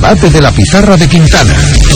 debate de la pizarra de Quintana.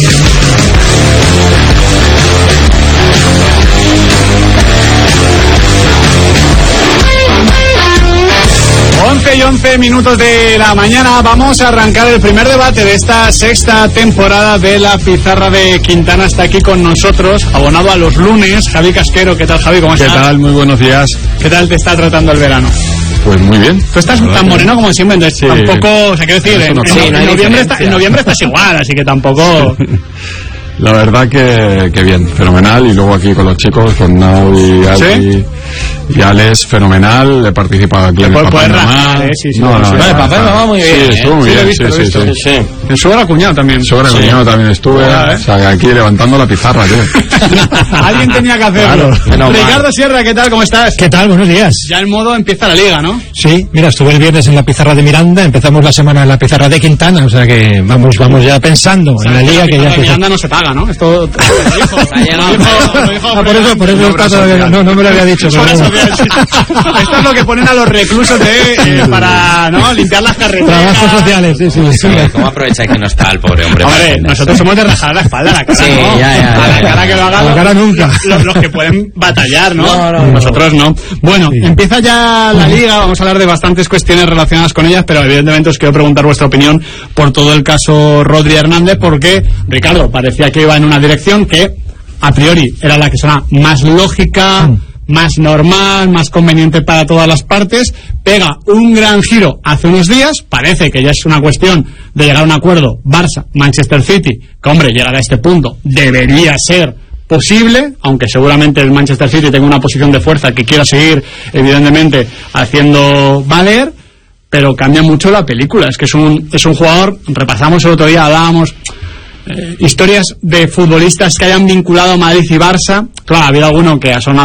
Y 11 minutos de la mañana. Vamos a arrancar el primer debate de esta sexta temporada de la pizarra de Quintana. Está aquí con nosotros, abonado a los lunes, Javi Casquero. ¿Qué tal, Javi? ¿Cómo estás? ¿Qué tal? Muy buenos días. ¿Qué tal te está tratando el verano? Pues muy bien. Tú estás tan moreno como siempre, entonces sí, tampoco, o sea, quiero decir, en noviembre estás igual, así que tampoco... La verdad que bien, fenomenal. Y luego aquí con los chicos, con Nau y Alki, ¿sí? Y Alex, fenomenal. He participado aquí en el Papá y Mamá. El Papá y Mamá muy bien. Sí, estuvo muy bien. Sí. En Suegra Cuñado también. Suegra Cuñado también estuve. O sea, aquí levantando la pizarra, tío. Alguien tenía que hacerlo. Claro. Ricardo Sierra, ¿qué tal? ¿Cómo estás? ¿Qué tal? Buenos días. Ya en modo empieza la liga, ¿no? Sí, mira, estuve el viernes en la pizarra de Miranda, empezamos la semana en la pizarra de Quintana, o sea que vamos ya pensando en la liga que ya empieza. Miranda no se paga, ¿no? Esto lo dijo. Por eso está todavía, no me lo había dicho. Esto es lo que ponen a los reclusos para limpiar las carreteras. Trabajos sociales, sí. ¿Cómo aprovecháis que no está el pobre hombre? Hombre, nosotros somos de rajar la espalda, la cara, sí, ¿no? Ya. A la cara que lo hagan. A la cara nunca. Los que pueden batallar, ¿no? No. Nosotros no. Bueno, sí. Empieza ya la liga, vamos a hablar de bastantes cuestiones relacionadas con ellas, pero evidentemente os quiero preguntar vuestra opinión por todo el caso Rodri Hernández, porque Ricardo parecía que iba en una dirección que a priori era la que sonaba más lógica, más normal, más conveniente para todas las partes. Pega un gran giro hace unos días, parece que ya es una cuestión de llegar a un acuerdo Barça-Manchester City, que hombre, llegar a este punto debería ser posible, aunque seguramente el Manchester City tenga una posición de fuerza que quiera seguir evidentemente haciendo valer, pero cambia mucho la película. Es que es un jugador, repasamos el otro día, hablábamos historias de futbolistas que hayan vinculado a Madrid y Barça. Claro, ha habido alguno que ha sonado